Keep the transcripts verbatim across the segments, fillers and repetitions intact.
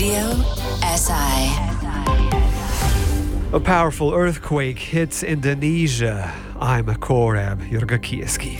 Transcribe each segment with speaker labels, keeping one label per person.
Speaker 1: Radio S I.
Speaker 2: A powerful earthquake hits Indonesia. I'm Korab Jurgakieski.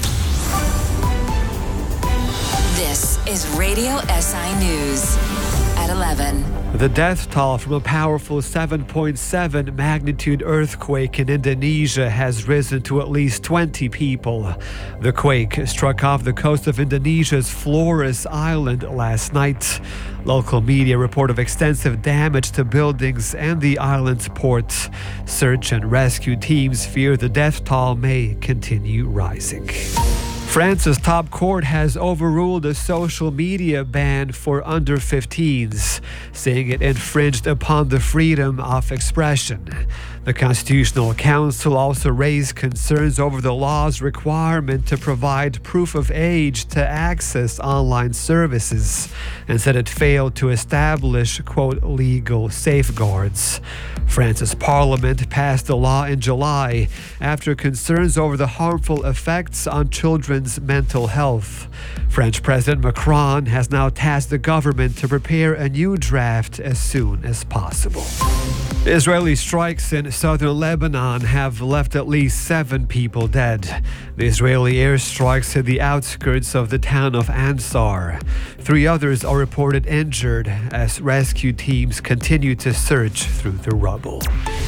Speaker 1: This is Radio S I News at eleven.
Speaker 2: The death toll from a powerful seven point seven magnitude earthquake in Indonesia has risen to at least twenty people. The quake struck off the coast of Indonesia's Flores Island last night. Local media report of extensive damage to buildings and the island's port. Search and rescue teams fear the death toll may continue rising. France's top court has overruled a social media ban for under fifteens, saying it infringed upon the freedom of expression. The Constitutional Council also raised concerns over the law's requirement to provide proof of age to access online services and said it failed to establish, quote, legal safeguards. France's parliament passed the law in July after concerns over the harmful effects on children's mental health. French President Macron has now tasked the government to prepare a new draft as soon as possible. Israeli strikes in southern Lebanon have left at least seven people dead. The Israeli airstrikes hit the outskirts of the town of Ansar. Three others are reported injured as rescue teams continue to search through the rubble.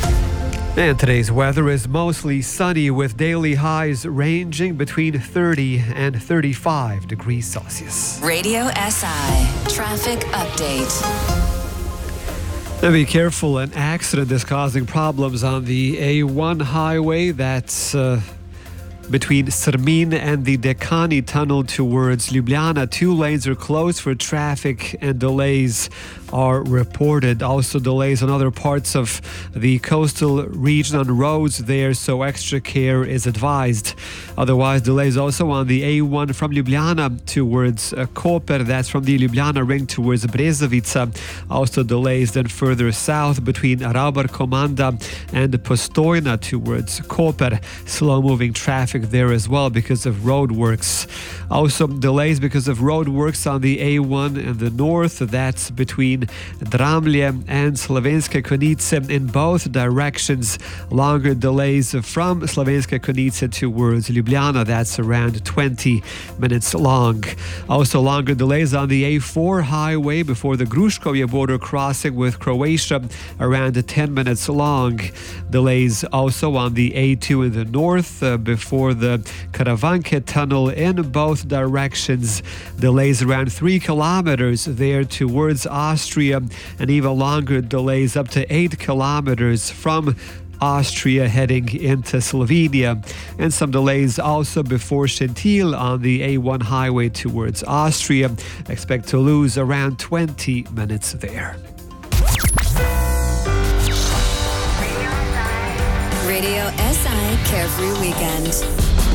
Speaker 2: And today's weather is mostly sunny with daily highs ranging between thirty and thirty-five degrees Celsius.
Speaker 1: Radio S I traffic update.
Speaker 2: Now be careful, an accident is causing problems on the A one highway. That's uh, between Srmin and the Dekani tunnel towards Ljubljana. Two lanes are closed for traffic and delays are reported. Also delays on other parts of the coastal region on roads there, so extra care is advised. Otherwise, delays also on the A one from Ljubljana towards uh, Koper. That's from the Ljubljana ring towards Brezovica. Also delays then further south between Rabar Komanda and Postojna towards Koper. Slow-moving traffic there as well because of road works. Also delays because of road works on the A one in the north. That's between Dramlje and Slovenske Konjice in both directions. Longer delays from Slovenske Konjice towards Ljubljana. That's around twenty minutes long. Also longer delays on the A four highway before the Gruškovje border crossing with Croatia, around ten minutes long. Delays also on the A two in the north uh, before the Karavanke tunnel in both directions. Delays around three kilometers there towards Austria, and even longer delays up to eight kilometers from Austria heading into Slovenia, and some delays also before Šentilj on the A one highway towards Austria. Expect to lose around twenty minutes there.
Speaker 1: Radio S I Carefree Weekend.